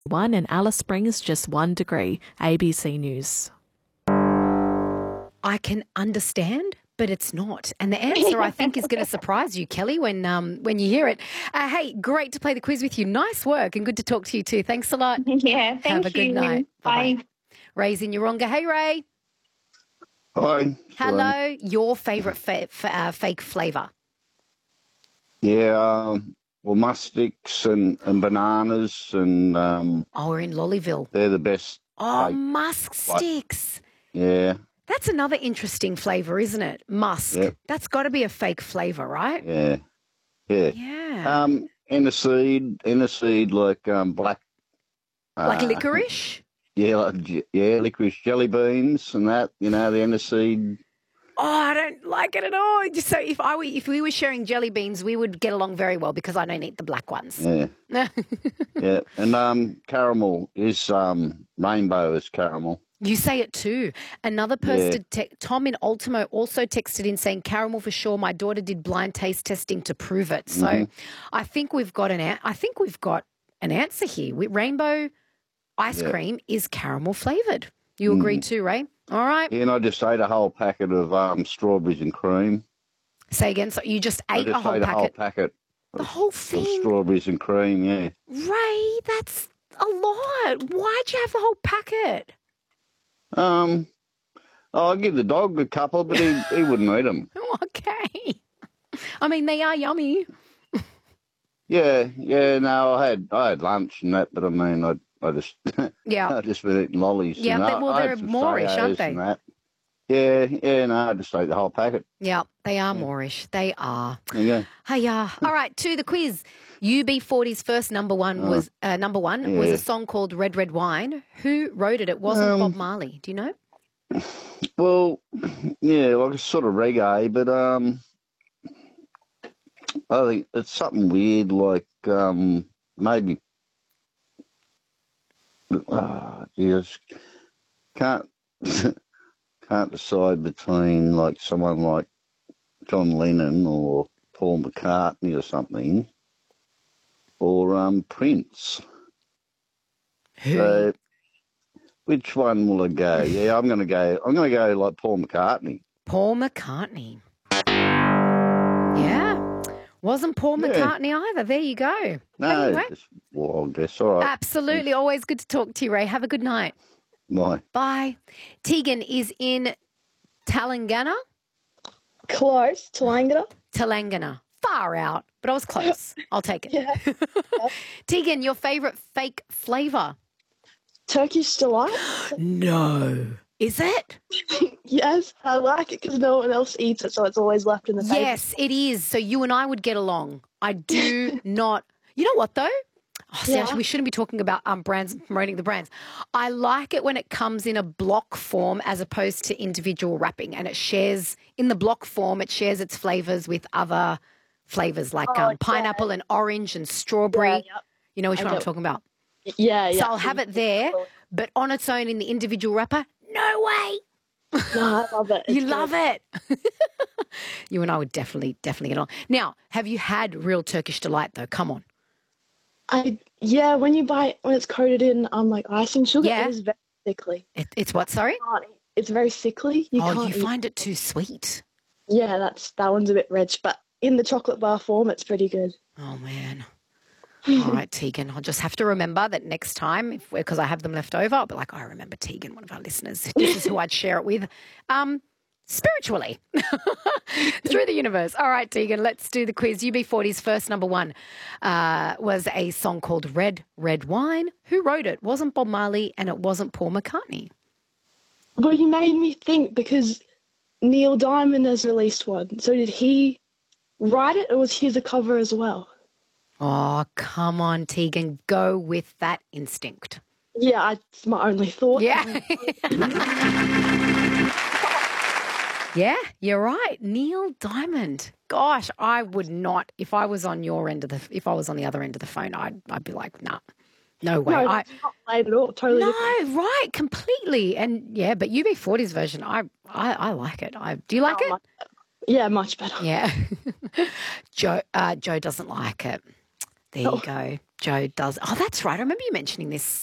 1 and Alice Springs just 1 degree. ABC News. I can understand, but it's not. And the answer, I think, is going to surprise you, Kelly, when you hear it. Hey, great to play the quiz with you. Nice work and good to talk to you too. Thanks a lot. Yeah, thank you. Have a good night. Bye. Bye-bye. Ray's in Yeronga. Hey, Ray. Hi. Hello. Your favourite fake flavour? Yeah, well, mustics and bananas and we're in Lollyville. they're the best. Oh, fake. musk sticks. Yeah, That's another interesting flavour, isn't it? Musk. Yep. That's got to be a fake flavour, right? yeah. Yeah. Aniseed like black. Like licorice? Yeah, licorice jelly beans and that. You know, the aniseed. Oh, I don't like it at all. Just so if we were sharing jelly beans, we would get along very well because I don't eat the black ones. Yeah. Yeah, and caramel is rainbow is caramel. You say it too. Another person, Tom in Ultimo, also texted in saying caramel for sure. My daughter did blind taste testing to prove it. So I think we've got an answer here. Rainbow ice cream is caramel flavoured. You agree too, Ray? All right. Yeah, and I just ate a whole packet of strawberries and cream. Say again. So you just ate a whole packet. The whole thing. Of strawberries and cream, yeah. Ray, that's a lot. Why'd you have the whole packet? I'll give the dog a couple, but he wouldn't eat them. Okay. I mean, they are yummy. Yeah. No, I had lunch and that, but I mean, I just I just been eating lollies. Yeah, they're Moorish, aren't they? Yeah. No, I just ate the whole packet. Yeah, they are Moorish. They are. Yeah. Hiya. All right, to the quiz. UB40's first number one was a song called Red Red Wine. Who wrote it? It wasn't Bob Marley. Do you know? Well, yeah, like it's sort of reggae, but I think it's something weird, like maybe. Just can't decide between like someone like John Lennon or Paul McCartney or something, or Prince. So, which one will I go? Yeah, I'm gonna go like Paul McCartney. Paul McCartney. Yeah. Wasn't Paul McCartney either. There you go. No, anyway. Well, I guess all right. Absolutely. Always good to talk to you, Ray. Have a good night. Bye. Bye. Tegan is in Talangana. Close. Talangana. Far out, but I was close. I'll take it. Yeah. Tegan, your favourite fake flavour? Turkish delight. No. Is it? Yes, I like it because no one else eats it, so it's always left in the table. Yes, it is. So you and I would get along. I do not. You know what, though? Actually, we shouldn't be talking about brands and promoting the brands. I like it when it comes in a block form as opposed to individual wrapping, and it shares in the block form. It shares its flavours with other flavours like pineapple and orange and strawberry. Yeah, yep. You know which one I'm talking about? Yeah. So I'll have it there, but on its own in the individual wrapper, no way. No, I love it. You love it. You and I would definitely get on. Now, have you had real Turkish delight though? Come on. When you buy it, when it's coated in like icing sugar, it is very sickly. It's what? Sorry. It's very sickly. You find it too sweet. Yeah, that one's a bit rich, but in the chocolate bar form, it's pretty good. Oh man. All right, Tegan. I'll just have to remember that next time, because I have them left over, I'll be like, I remember Tegan, one of our listeners. This is who I'd share it with. Spiritually. Through the universe. All right, Tegan, let's do the quiz. UB40's first number one was a song called Red, Red Wine. Who wrote it? It wasn't Bob Marley and it wasn't Paul McCartney. Well, you made me think because Neil Diamond has released one. So did he write it or was he the cover as well? Oh, come on, Tegan. Go with that instinct. Yeah, it's my only thought. Yeah. Yeah, you're right. Neil Diamond. Gosh, I would not, if I was on the other end of the phone, I'd be like, nah, no way. No, it's not played at all. Totally different. Right, completely. And yeah, but UB40's version, I like it. Do you like it? Yeah, much better. Yeah. Joe doesn't like it. There you go. Joe does. Oh, that's right. I remember you mentioning this